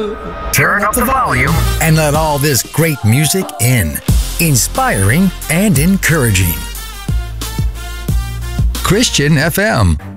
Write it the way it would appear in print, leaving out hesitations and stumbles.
Turn up the volume and let all this great music in. Inspiring and encouraging. Christian FM.